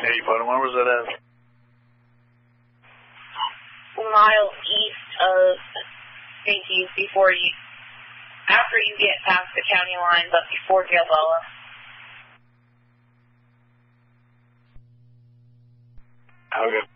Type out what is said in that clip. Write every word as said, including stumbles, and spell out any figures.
Yeah, you put him. Where was that at? Miles east of Sankey's before you, after you get past the county line, but before Gilboa. Okay.